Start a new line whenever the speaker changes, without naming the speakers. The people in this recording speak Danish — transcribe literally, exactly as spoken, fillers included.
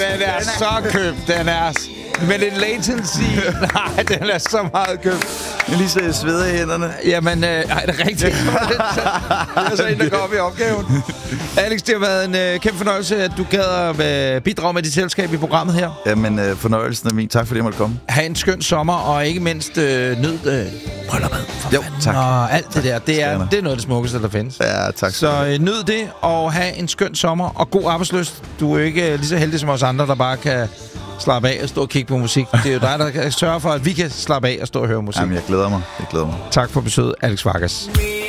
Den er så købt. Den er... med lidt latency. Nej, den er så meget købt.
Jeg lige så jeg sveder i hænderne.
Jamen, øh, ej, det er rigtigt. Det er så en, der går op i opgaven. Alex, det har været en øh, kæmpe fornøjelse, at du gad at øh, bidrage med dit selskab i programmet her.
Jamen, øh, fornøjelsen er min. Tak fordi jeg måtte komme.
Ha' en skøn sommer, og ikke mindst øh, nyd øh, brylluppet.
Jo, tak.
Og alt det der. Det er, det er noget af det smukkeste, der findes.
Ja, tak.
Så øh, nyd det, og have en skøn sommer, og god arbejdslyst. Du er ikke øh, lige så heldig som os andre, der bare kan slappe af og stå og kigge på musik. Det er jo dig, der kan sørge for, at vi kan slappe af og stå og høre musik.
Jamen, jeg glæder mig. Jeg glæder mig.
Tak for besøget, Alex Vargas.